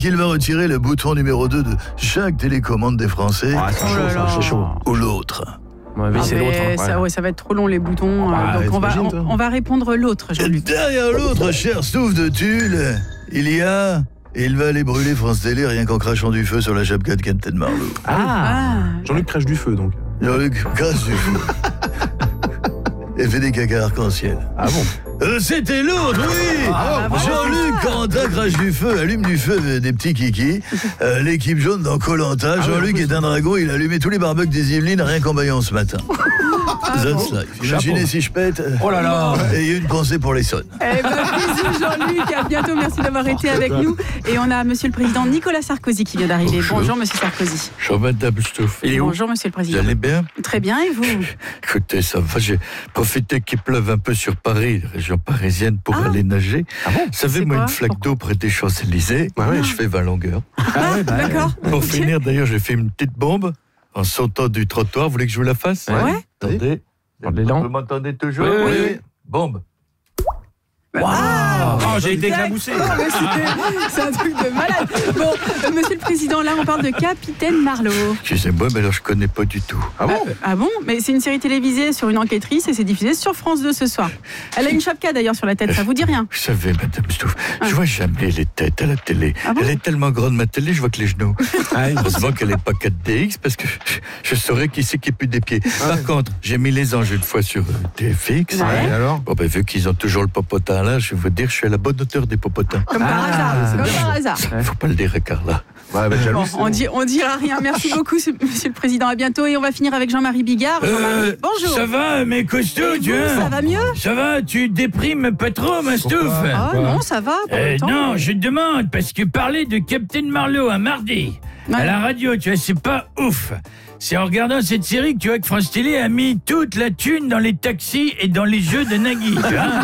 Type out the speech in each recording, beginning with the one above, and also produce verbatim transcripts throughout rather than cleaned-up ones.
qu'il va retirer le bouton numéro deux de chaque télécommande des Français. Ah, c'est Oh chaud, là ça, là. c'est chaud. Ou l'autre. Ouais, mais Ah, c'est mais l'autre. hein. ça, Ouais. ouais, ça va être trop long les boutons. Ah, euh, donc on va, t'imagines, on, toi on va répondre l'autre, Et Jean-Luc. derrière l'autre, cher Stouff de Tulle, il y a... Et il va aller brûler France Télé rien qu'en crachant du feu sur la chapka de Captain Marlowe. Ah, Ah. Jean-Luc crache du feu, donc. Jean-Luc crache du feu. Et fait des caca arc-en-ciel. Ah bon? Euh, C'était l'autre, oui. Ah, bah, Jean-Luc Corentin crache du feu, allume du feu euh, des petits kikis. Euh, L'équipe jaune dans Koh-Lanta. Ah, Jean-Luc oui, est un dragon, il a allumé tous les barbecues des Yvelines rien qu'en baillant ce matin. That's life. Imaginez Chapeau. si je pète. euh, Oh là là. Et une pensée pour les sonnes. Eh ben, bisous Jean-Luc, à bientôt, merci d'avoir été avec nous. Et on a Monsieur le Président Nicolas Sarkozy qui vient d'arriver. Bonjour. Bonjour Monsieur Sarkozy. Bonjour Madame Stouff. Il est où? Bonjour Monsieur le Vous Président. allez bien? Très bien, et vous? Écoutez, ça va, j'ai profité qu'il pleuve un peu sur Paris, région parisienne, pour Ah. aller nager. Ah bon? Vous savez, C'est moi, quoi? une flaque d'eau près des Champs-Élysées, Ah ouais. je fais vingt longueurs. Ah ouais, bah, D'accord. Pour Ok. finir, d'ailleurs, j'ai fait une petite bombe en sautant du trottoir. Vous voulez que je vous la fasse? Ouais. Attendez. Prends de l'élan. Vous m'entendez toujours? Oui, oui, oui. Bombe. Ah, Oh, j'ai été éclaboussé. d'accord, mais c'était- C'est un truc de malade. Bon, euh, Monsieur le Président, là on parle de Capitaine Marlowe. Excusez-moi, mais alors je connais pas du tout. Ah bon? Ah, ah bon? Mais c'est une série télévisée sur une enquêtrice et c'est diffusé sur France deux ce soir. Elle a une chapka d'ailleurs sur la tête, ça vous dit rien? Vous savez, Madame Stouff, Ah. je vois jamais les têtes à la télé. Ah bon? Elle est tellement grande, ma télé, je vois que les genoux. Ah, oui. Heureusement qu'elle n'est pas quatre D X parce que je saurais qui c'est qui pue des pieds. Par contre, j'ai mis les anges une fois sur euh, T F X. Ouais. Et alors? Bon, ben, vu qu'ils ont toujours le popotin là, je vais vous dire, je suis à la bonne hauteur des popotins. Comme par Ah, hasard, c'est comme bien. par hasard. Faut pas le dire, Carla. Ouais, bah, jaloux, Bon, c'est on, bon. dit, on dira rien. Merci beaucoup, ce- Monsieur le Président. À bientôt. Et on va finir avec Jean-Marie Bigard. Jean-Marie, bonjour. Euh, Ça va, mes costauds, Et tu vous, vois? ça va mieux? Ça va, tu déprimes pas trop, ma Stouff? Ah non, ça va. Pour Euh, le temps. non, je te demande, parce que parler de Captain Marlowe un mardi, Ouais. à la radio, tu vois, c'est pas ouf. C'est en regardant cette série que tu vois que France Télé a mis toute la thune dans les taxis et dans les jeux de Nagui, tu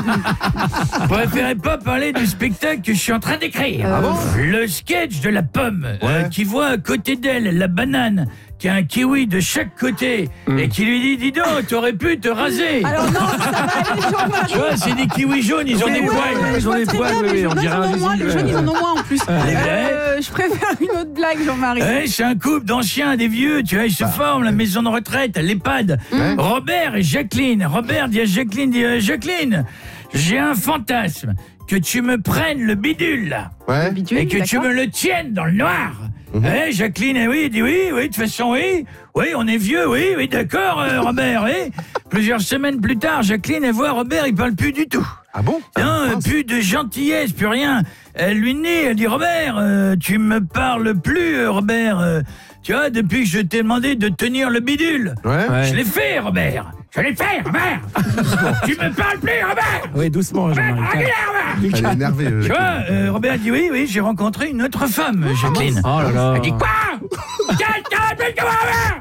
vois. Je préférais pas parler du spectacle que je suis en train d'écrire. Ah bon? Le sketch de la pomme, euh, qui voit à côté d'elle la banane, qui a un kiwi de chaque côté, et qui lui dit, dis donc, t'aurais pu te raser. Alors non, ça va aller, Jean-Marie. Tu vois, c'est des kiwis jaunes, ils ont Oui, des ouais, poils. ouais, ils je ont vois des très poils, bien, oui, mais on les dirait jaunes, un ils en ont moins. Les invisible. jaunes, ils en ont moins en plus. vrai Euh, je préfère une autre blague, Jean-Marie. Ouais, c'est un couple d'anciens, des vieux, tu vois, ils se forment, la maison de retraite, l'EHPAD. Robert et Jacqueline. Robert dit à Jacqueline, dit euh, Jacqueline, j'ai un fantasme, que tu me prennes le bidule, là, Ouais. Bidule, et que tu d'accord. me le tiennes dans le noir. Eh, Jacqueline, eh oui, dit oui, oui, de toute façon, oui. Oui, on est vieux, oui, oui, d'accord, euh, Robert, oui. Plusieurs semaines plus tard, Jacqueline, elle voit Robert, il parle plus du tout. Ah bon? Non, euh, plus de gentillesse, plus rien. Elle lui dit, elle dit, Robert, euh, tu me parles plus, euh, Robert. euh, tu vois, depuis que je t'ai demandé de tenir le bidule. Ouais. Je l'ai fait, Robert. Je l'ai fait, Robert. Tu me parles plus, Robert. Oui, doucement, Robert, Jean-Marie. regarde, Robert. Elle est énervée. euh, Tu vois, Jacqueline. euh, Robert dit, oui, oui, j'ai rencontré une autre femme, Jacqueline. Oh là là. Elle dit, quoi? Tiens, tiens, plus que moi, Robert.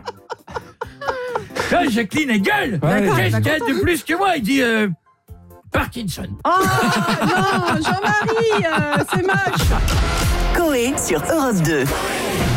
Là, Jacqueline, elle gueule. D'accord, Qu'est-ce qu'il y a d'accord. de plus que moi? Il dit, euh, Parkinson. Oh non, Jean-Marie, euh, c'est moche. Coé sur Europe deux.